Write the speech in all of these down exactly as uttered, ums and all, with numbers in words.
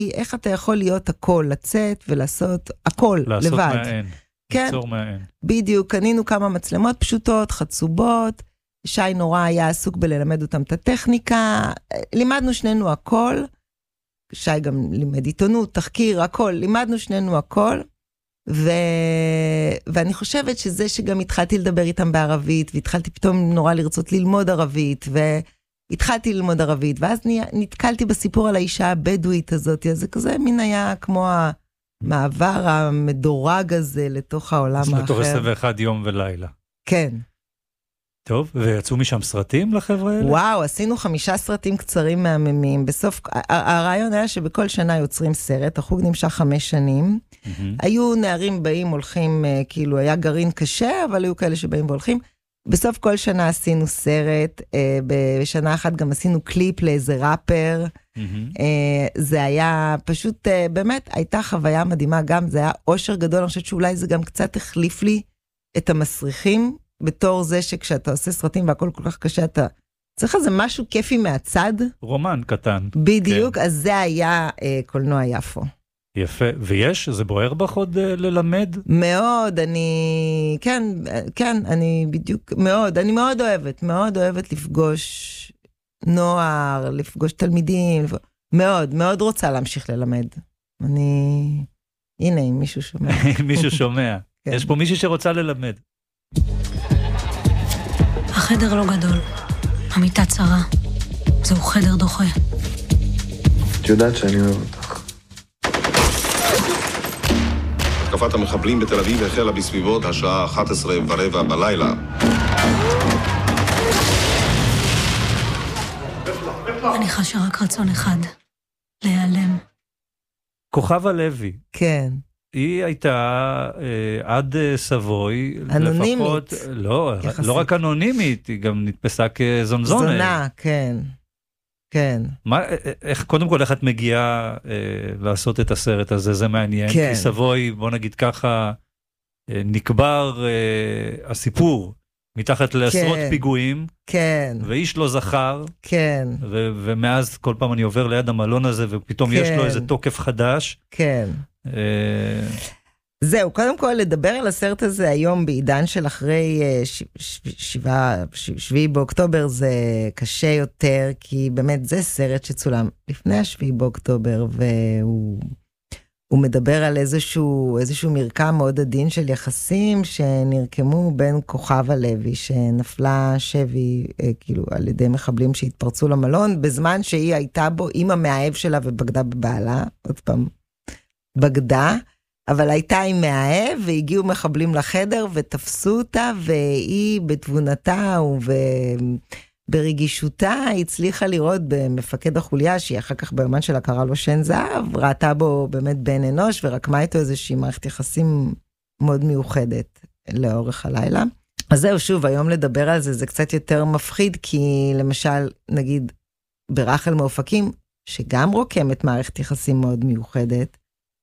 איך אתה יכול להיות הכל, לצאת ולעשות הכל לעשות לבד. לעשות מהעין. כן, ליצור מהעין. בדיוק, קנינו כמה מצלמות פשוטות, חצובות, שי נורא היה עסוק בללמד אותם את הטכניקה, לימדנו שנינו הכל, שי גם לימד עיתונות, תחקיר, הכל, לימדנו שנינו הכל, ו... ואני חושבת שזה שגם התחלתי לדבר איתם בערבית, והתחלתי פתאום נורא לרצות ללמוד ערבית, והתחלתי ללמוד ערבית, ואז נתקלתי בסיפור על האישה הבדואית הזאת, אז זה כזה מין היה כמו המעבר המדורג הזה לתוך העולם האחר. לתוך עשרים ואחד יום ולילה. כן. טוב, ויצאו משם סרטים לחבר'ה האלה? וואו, עשינו חמישה סרטים קצרים מהממים. בסוף, הרעיון היה שבכל שנה יוצרים סרט, החוג נמשך חמש שנים. היו נערים באים, הולכים, כאילו היה גרעין קשה, אבל היו כאלה שבאים והולכים. בסוף כל שנה עשינו סרט, בשנה אחת גם עשינו קליפ לאיזה ראפר. זה היה פשוט, באמת, הייתה חוויה מדהימה גם, זה היה אושר גדול, אני חושבת שאולי זה גם קצת החליף לי את המסריחים, בתור זה שכשאתה עושה סרטים והכל כל כך קשה, אתה צריך איזה משהו כיפי מהצד. רומן קטן. בדיוק, כן. אז זה היה אה, קולנוע יפו. יפה, ויש? זה בוער בך עוד אה, ללמד? מאוד, אני, כן, כן, אני בדיוק, מאוד, אני מאוד אוהבת, מאוד אוהבת לפגוש נוער, לפגוש תלמידים, מאוד, מאוד רוצה להמשיך ללמד. אני, הנה, אם מישהו שומע. מישהו שומע. כן. יש פה מישהו שרוצה ללמד. החדר לא גדול, המיטה צרה, זהו חדר דוחה. את יודעת שאני אוהב אותך. התקפת המחבלים בתל אביב החלה בסביבות השעה אחת עשרה ורבע בלילה. אני חשה רק רצון אחד, להיעלם. כוכבה לוי. כן. היא הייתה אה, עד אה, סבוי. אנונימית. לפחות, לא, יחסית. לא רק אנונימית, היא גם נתפסה כזונזונה. זונה, כן. כן. מה, איך, קודם כל, איך את מגיעה אה, לעשות את הסרט הזה? זה מעניין. כן. כי סבוי, בוא נגיד ככה, אה, נקבר אה, הסיפור מתחת לעשרות כן. פיגועים. כן. ואיש לא זכר. כן. ו- ומאז כל פעם אני עובר ליד המלון הזה, ופתאום כן. יש לו איזה תוקף חדש. כן. זהו, קודם כל לדבר על הסרט הזה היום בעידן של אחרי ש... ש... שבעה, ש... שביעי באוקטובר זה קשה יותר, כי באמת זה סרט שצולם לפני השביעי באוקטובר, והוא הוא מדבר על איזשהו, איזשהו מרקם מאוד עדין של יחסים שנרקמו בין כוכבה לוי, שנפלה שבי כאילו על ידי מחבלים שהתפרצו למלון, בזמן שהיא הייתה בו עם המאהב שלה ובגדה בבעלה, עוד פעם בגדה, אבל הייתה עם מאהב, והגיעו מחבלים לחדר ותפסו אותה, והיא בתבונתה וברגישותה הצליחה לראות במפקד החוליה, שהיא אחר כך ביומן שלה קרא לו שן זהב, ראתה בו באמת בן אנוש, ורקמה איתו איזושהי מערכת יחסים מאוד מיוחדת לאורך הלילה. אז זהו, שוב, היום לדבר על זה, זה קצת יותר מפחיד, כי למשל, נגיד, ברחל מאופקים, שגם רוקמת מערכת יחסים מאוד מיוחדת,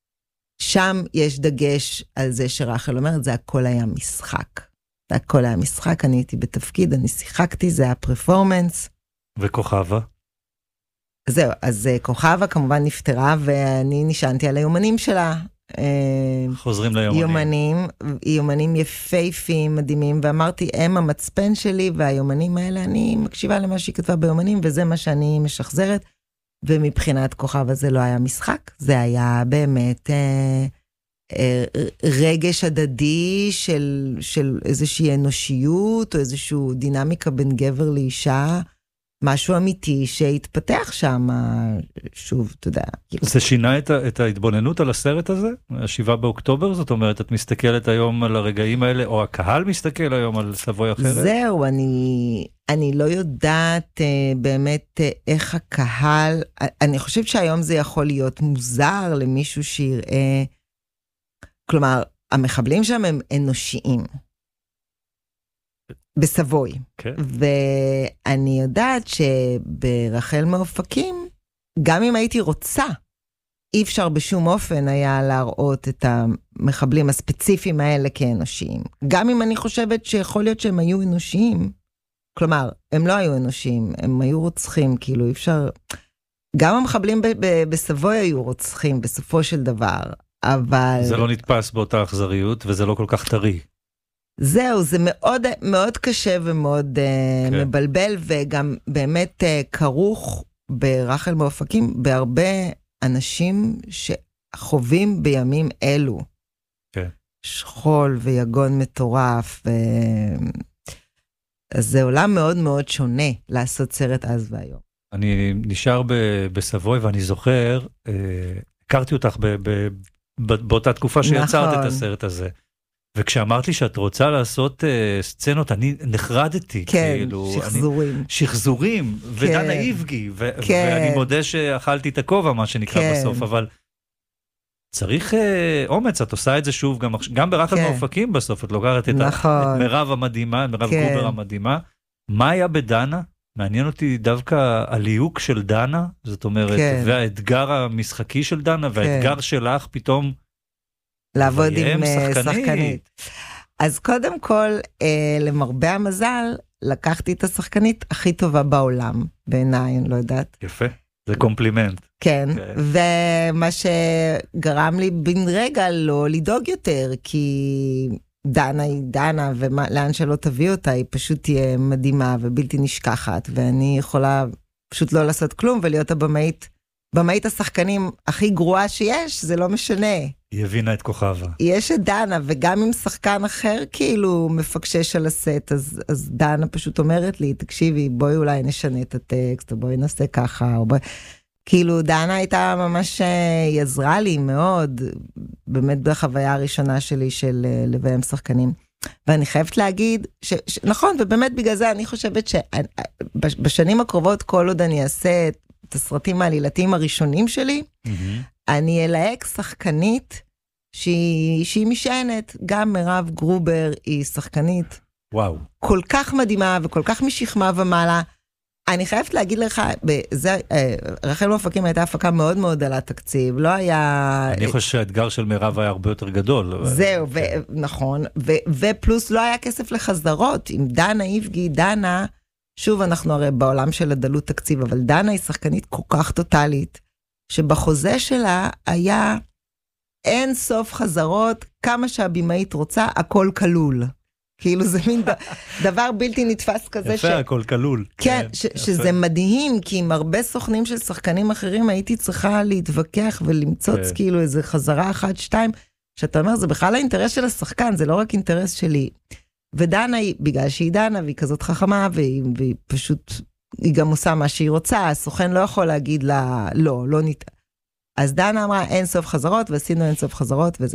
שם יש דגש על זה שרחל אומרת, זה הכל היה משחק. זה הכל היה משחק, אני הייתי בתפקיד, אני שיחקתי, זה היה פרפורמנס. וכוכבה? זהו, אז כוכבה כמובן נפטרה, ואני נשענתי על היומנים שלה. חוזרים ליומנים. יומנים, יומנים יפהפיים, מדהימים, ואמרתי, הם המצפן שלי, והיומנים האלה, אני מקשיבה למה שהיא כתבה ביומנים, וזה מה שאני משחזרת. ומבחינת כוכבה זה לא היה משחק, זה היה באמת אה, אה, רגש הדדי של, של איזושהי אנושיות, או איזושהי דינמיקה בין גבר לאישה, משהו אמיתי שהתפתח שם, שוב, אתה יודע. זה שינה את, את ההתבוננות על הסרט הזה? השבעה באוקטובר, זאת אומרת, את מסתכלת היום על הרגעים האלה, או הקהל מסתכל היום על סבוי אחרת? זהו, אני, אני לא יודעת uh, באמת uh, איך הקהל, אני חושבת שהיום זה יכול להיות מוזר למישהו שיראה, כלומר, המחבלים שם הם אנושיים. בסבוי. כן. ואני יודעת שברחל מאופקים, גם אם הייתי רוצה, אי אפשר בשום אופן היה להראות את המחבלים הספציפיים האלה כאנושיים. גם אם אני חושבת שיכול להיות שהם היו אנושיים, כלומר, הם לא היו אנושיים, הם היו רוצחים, כאילו אי אפשר, גם המחבלים ב- ב- בסבוי היו רוצחים בסופו של דבר, אבל... זה לא נתפס באותה אכזריות, וזה לא כל כך טרי. זהו, זה מאוד, מאוד קשה ומאוד uh, כן. מבלבל, וגם באמת uh, כרוך ברחל מאופקים, בהרבה אנשים שחווים בימים אלו. כן. שכול ויגון מטורף. ו... אז זה עולם מאוד מאוד שונה לעשות סרט אז והיום. אני נשאר ב- בסבוי, ואני זוכר, אה, הכרתי אותך ב- ב- ב- באותה תקופה שיצרת נכון. את הסרט הזה. וכשאמרת לי שאת רוצה לעשות אה, סצנות, אני נחרדתי. כן, כאילו, שחזורים. אני, שחזורים, ודנה איבגי, ו- כן. ואני מודה שאכלתי את הכובע, מה שנקרא כן. בסוף, אבל צריך אה, אומץ, את עושה את זה שוב, גם, גם ברחל כן. מאופקים בסוף, את לוקחת את, נכון. ה- את מירב המדהימה, מירב כן. גובר המדהימה. מה היה בדנה? מעניין אותי דווקא הליהוק של דנה, זאת אומרת, כן. והאתגר המשחקי של דנה, והאתגר כן. שלך פתאום לעבוד לביים עם אה, שחקנית. שחקנית. אז קודם כל, אה, למרבה המזל, לקחתי את השחקנית הכי טובה בעולם, בעיניי, אני לא יודעת. יפה, זה קומפלימנט. כן, כן. ומה שגרם לי בן רגע לא לדאוג יותר, כי דנה היא דנה, ולאן שלא תביא אותה, היא פשוט תהיה מדהימה ובלתי נשכחת, ואני יכולה פשוט לא לעשות כלום, ולהיות הבמאית, במאית השחקנים הכי גרועה שיש, זה לא משנה. היא הבינה את כוכבה. יש את דנה, וגם אם שחקן אחר כאילו מפקשש על הסט, אז, אז דנה פשוט אומרת לי, תקשיבי, בואי אולי נשנה את הטקסט, או בואי נעשה ככה, או בואי... כאילו, דנה הייתה ממש, היא עזרה לי מאוד, באמת בחוויה הראשונה שלי של לביים שחקנים. ואני חייבת להגיד, ש, ש, נכון, ובאמת בגלל זה אני חושבת שבשנים הקרובות, כל עוד אני אעשה את הסרטים העלילתיים הראשונים שלי, Mm-hmm. אני אלהק שחקנית שהיא, שהיא משענת. גם מירב גרובר היא שחקנית וואו. כל כך מדהימה וכל כך משכמה ומעלה. אני חייבת להגיד לך, בזה, רחל מאופקים הייתה הפקה מאוד מאוד על התקציב, לא היה... אני חושב שהאתגר של מירב היה הרבה יותר גדול. זהו, כן. ו- נכון, ו- ופלוס לא היה כסף לחזרות, עם דנה איבגי, דנה, שוב אנחנו הרי בעולם של הדלות תקציב, אבל דנה היא שחקנית כל כך טוטלית, שבחוזה שלה היה אין סוף חזרות, כמה שהבימאית רוצה, הכל כלול. כאילו זה מין דבר בלתי נתפס כזה. יפה, הכל כלול. כן, שזה מדהים, כי עם הרבה סוכנים של שחקנים אחרים, הייתי צריכה להתווכח ולמצוץ כאילו איזה חזרה אחת, שתיים, שאתה אומר, זה בכלל האינטרס של השחקן, זה לא רק אינטרס שלי. ודנה היא, בגלל שהיא דנה, והיא כזאת חכמה, והיא, והיא פשוט, היא גם עושה מה שהיא רוצה, הסוכן לא יכול להגיד לה, לא, לא ניתן. אז דנה אמרה, אין סוף חזרות, ועשינו אין סוף חזרות, וזה.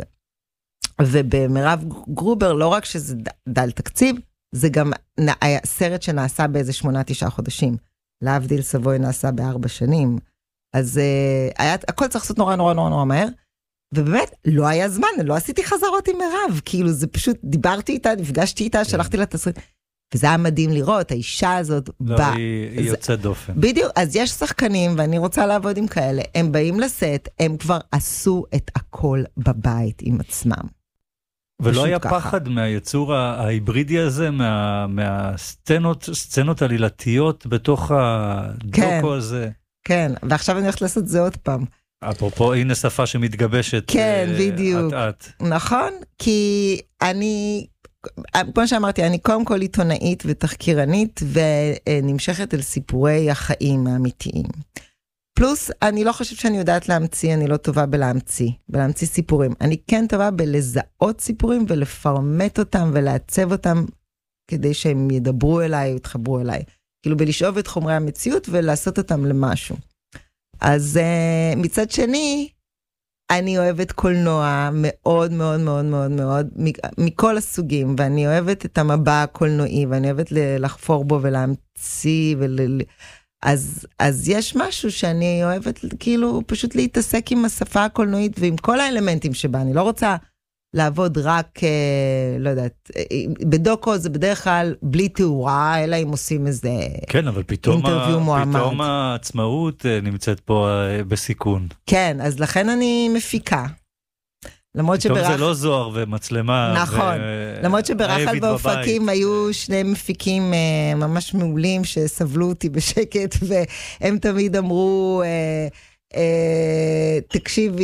ובמירב גרובר, לא רק שזה דל תקציב, זה גם היה סרט שנעשה באיזה שמונה, תשעה חודשים. להבדיל סבוי נעשה בארבע שנים. אז היה, הכל צריך לעשות נורא נורא נורא נורא מהר, ובאמת, לא היה זמן, לא עשיתי חזרות עם מירב, כאילו זה פשוט, דיברתי איתה, נפגשתי איתה, שלחתי לה תסריט, וזה היה מדהים לראות, האישה הזאת לא, בא... היא, היא יוצאת דופן. בדיוק, אז יש שחקנים, ואני רוצה לעבוד עם כאלה, הם באים לסט, הם כבר עשו את הכל בבית עם עצמם. ולא היה ככה. פחד מהיצור ההיברידי הזה, מה, מהסצנות, סצנות עלילתיות בתוך הדוקו כן. הזה. כן, ועכשיו אני הולכת לעשות זה עוד פעם. אפרופו, הנה שפה שמתגבשת. כן, אה, בדיוק. את, את. נכון, כי אני, כמו שאמרתי, אני קודם כל עיתונאית ותחקירנית, ונמשכת אל סיפורי החיים האמיתיים. פלוס, אני לא חושבת שאני יודעת להמציא, אני לא טובה בלהמציא, בלהמציא סיפורים. אני כן טובה בלזהות סיפורים ולפרמט אותם ולעצב אותם, כדי שהם ידברו אליי או יתחברו אליי. כאילו בלשאוב את חומרי המציאות ולעשות אותם למשהו. אז uh, מצד שני, אני אוהבת קולנוע מאוד מאוד מאוד מאוד מאוד, מכל הסוגים, ואני אוהבת את המבע הקולנועי, ואני אוהבת לחפור בו ולהמציא, ול... אז, אז יש משהו שאני אוהבת כאילו פשוט להתעסק עם השפה הקולנועית, ועם כל האלמנטים שבה, אני לא רוצה לעבוד רק, לא יודעת, בדוקו זה בדרך כלל בלי תאורה, אלא אם עושים איזה כן, אבל פתאום, אינטרוויו מועמד. פתאום העצמאות נמצאת פה בסיכון. כן, אז לכן אני מפיקה. למרות פתאום שברח... זה לא זוהר ומצלמה. נכון, ו... למרות שברחל העביד באופקים בבית. היו שני מפיקים uh, ממש מעולים שסבלו אותי בשקט, והם תמיד אמרו, uh, uh, תקשיבי,